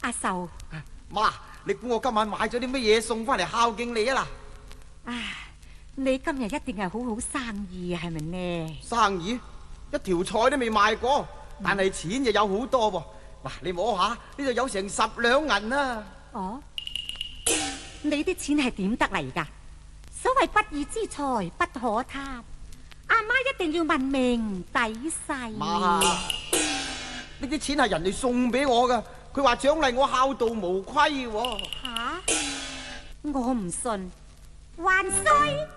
阿壽， 媽，你估我今晚買咗啲乜嘢送翻嚟孝敬你啊嗱？ 你今日一定係好好生意係咪呢？ 生意一條菜都未賣過，但係錢就有好多噃。嗱，你摸下呢度有成10兩銀啊！ 哦，你啲錢係點得嚟㗎？所謂不義之財不可貪，阿媽一定要問明抵細。 媽，呢啲錢係人哋送俾我㗎，佢話獎勵我孝道無虧喎。 吓，我唔信，還衰。